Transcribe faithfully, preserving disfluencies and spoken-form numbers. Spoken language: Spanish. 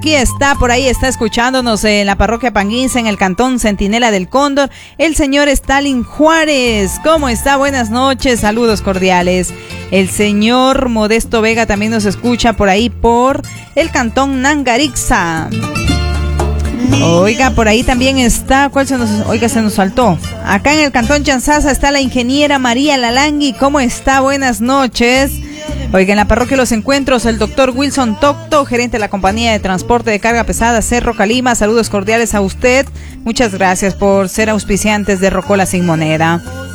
Aquí está, por ahí está escuchándonos en la parroquia Panguinza, en el cantón Centinela del Cóndor, el señor Stalin Juárez. ¿Cómo está? Buenas noches, saludos cordiales. El señor Modesto Vega también nos escucha por ahí por el cantón Nangarixa. Oiga, por ahí también está, ¿cuál se nos, oiga, se nos saltó? Acá en el cantón Chanzaza está la ingeniera María Lalangui. ¿Cómo está? Buenas noches. Oiga, en la parroquia Los Encuentros, el doctor Wilson Tocto, gerente de la compañía de transporte de carga pesada Cerro Calima. Saludos cordiales a usted. Muchas gracias por ser auspiciantes de Rocola Sin Moneda.